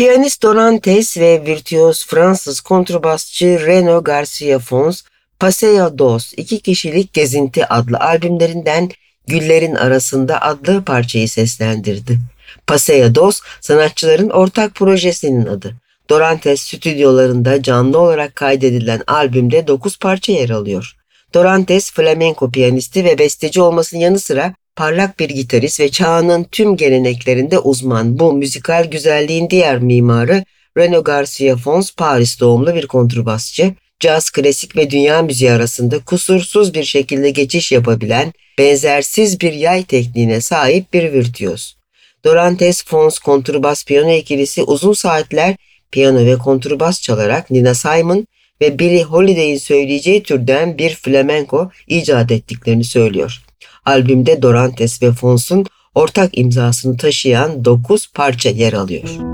Piyanist Dorantes ve virtüöz Fransız kontrbasçı Reno Garcia Fons, Paseo Dos, iki kişilik gezinti adlı albümlerinden Güllerin Arasında adlı parçayı seslendirdi. Paseo Dos, sanatçıların ortak projesinin adı. Dorantes stüdyolarında canlı olarak kaydedilen albümde 9 parça yer alıyor. Dorantes, flamenco piyanisti ve besteci olmasının yanı sıra parlak bir gitarist ve çağının tüm geleneklerinde uzman. Bu müzikal güzelliğin diğer mimarı Reno Garcia Fons, Paris doğumlu bir kontrbasçı. Caz, klasik ve dünya müziği arasında kusursuz bir şekilde geçiş yapabilen, benzersiz bir yay tekniğine sahip bir virtüöz. Dorantes Fons kontrbas piyano ikilisi uzun saatler piyano ve kontrbas çalarak Nina Simon ve Billie Holiday'in söyleyeceği türden bir flamenco icat ettiklerini söylüyor. Albümde Dorantes ve Fons'un ortak imzasını taşıyan 9 parça yer alıyor.